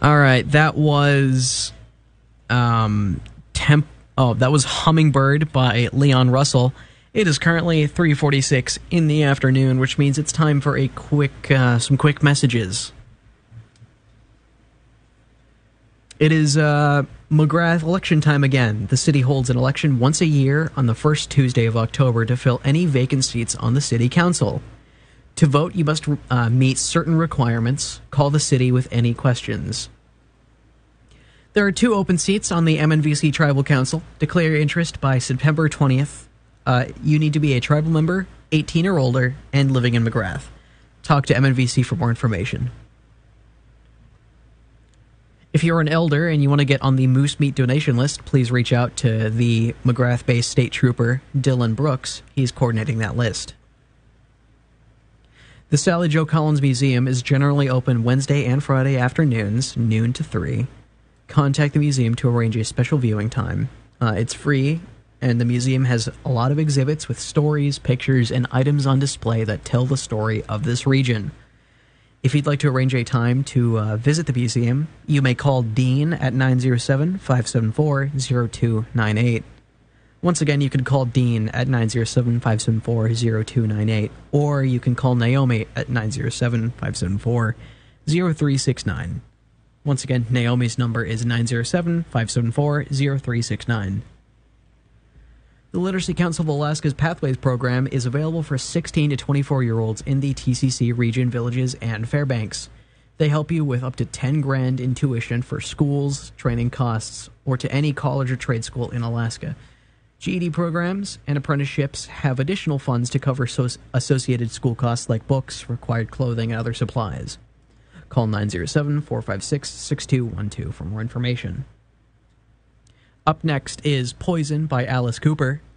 All right, that was that was Hummingbird by Leon Russell. It is currently 3:46 in the afternoon, which means it's time for a some quick messages. It is McGrath election time again. The city holds an election once a year on the first Tuesday of October to fill any vacant seats on the city council. To vote, you must meet certain requirements. Call the city with any questions. There are 2 open seats on the MNVC Tribal Council. Declare your interest by September 20th. You need to be a tribal member, 18 or older, and living in McGrath. Talk to MNVC for more information. If you're an elder and you want to get on the moose meat donation list, please reach out to the McGrath-based state trooper, Dylan Brooks. He's coordinating that list. The Sally Jo Collins Museum is generally open Wednesday and Friday afternoons, noon to 3. Contact the museum to arrange a special viewing time. It's free, and the museum has a lot of exhibits with stories, pictures, and items on display that tell the story of this region. If you'd like to arrange a time to visit the museum, you may call Dean at 907-574-0298. Once again, you can call Dean at 907-574-0298, or you can call Naomi at 907-574-0369. Once again, Naomi's number is 907-574-0369. The Literacy Council of Alaska's Pathways program is available for 16 to 24-year-olds in the TCC region, villages, and Fairbanks. They help you with up to $10,000 in tuition for schools, training costs, or to any college or trade school in Alaska. GED programs and apprenticeships have additional funds to cover associated school costs like books, required clothing, and other supplies. Call 907-456-6212 for more information. Up next is Poison by Alice Cooper.